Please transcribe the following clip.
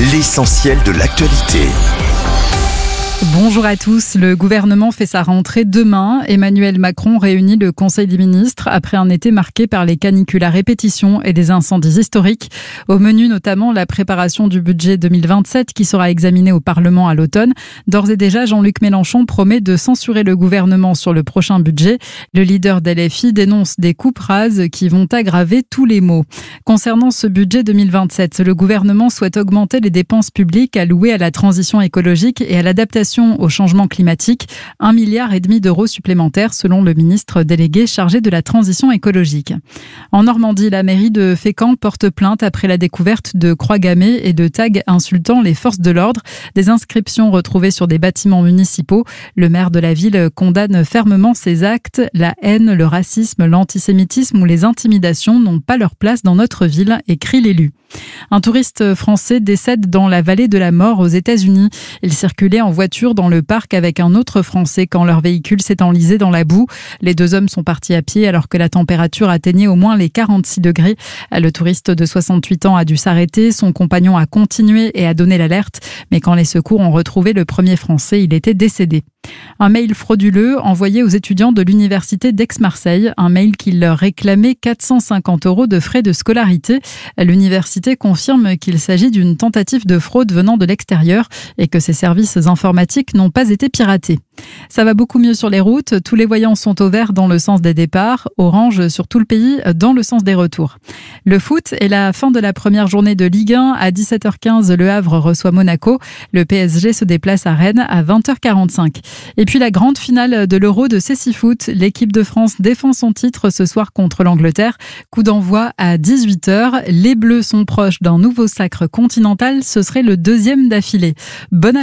l'essentiel de l'actualité. Bonjour à tous. Le gouvernement fait sa rentrée demain. Emmanuel Macron réunit le Conseil des ministres après un été marqué par les canicules à répétition et des incendies historiques. Au menu notamment la préparation du budget 2027 qui sera examiné au Parlement à l'automne. D'ores et déjà, Jean-Luc Mélenchon promet de censurer le gouvernement sur le prochain budget. Le leader d'LFI dénonce des coupes rases qui vont aggraver tous les maux. Concernant ce budget 2027, le gouvernement souhaite augmenter les dépenses publiques allouées à la transition écologique et à l'adaptation au changement climatique, 1,5 milliard d'euros supplémentaires selon le ministre délégué chargé de la transition écologique. En Normandie, la mairie de Fécamp porte plainte après la découverte de croix gammées et de tags insultant les forces de l'ordre, des inscriptions retrouvées sur des bâtiments municipaux. Le maire de la ville condamne fermement ces actes. La haine, le racisme, l'antisémitisme ou les intimidations n'ont pas leur place dans notre ville, écrit l'élu. Un touriste français décède dans la vallée de la mort aux États-Unis. Il circulait en voiture dans le parc avec un autre Français quand leur véhicule s'est enlisé dans la boue. Les deux hommes sont partis à pied alors que la température atteignait au moins les 46 degrés. Le touriste de 68 ans a dû s'arrêter. Son compagnon a continué et a donné l'alerte. Mais quand les secours ont retrouvé le premier Français, il était décédé. Un mail frauduleux envoyé aux étudiants de l'université d'Aix-Marseille, un mail qui leur réclamait 450 € de frais de scolarité. L'université confirme qu'il s'agit d'une tentative de fraude venant de l'extérieur et que ses services informatiques n'ont pas été piratés. Ça va beaucoup mieux sur les routes, tous les voyants sont au vert dans le sens des départs, orange sur tout le pays dans le sens des retours. Le foot est la fin de la première journée de Ligue 1. À 17h15, Le Havre reçoit Monaco. Le PSG se déplace à Rennes à 20h45. Et puis la grande finale de l'Euro de Cécifoot. L'équipe de France défend son titre ce soir contre l'Angleterre. Coup d'envoi à 18h. Les Bleus sont proches d'un nouveau sacre continental. Ce serait le 2e d'affilée. Bonne